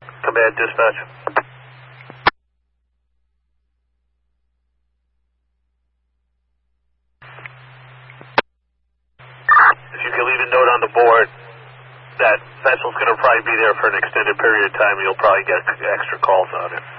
Command dispatch. If you can leave a note on the board, that vessel's going to probably be there for an extended period of time. You'll probably get extra calls on it.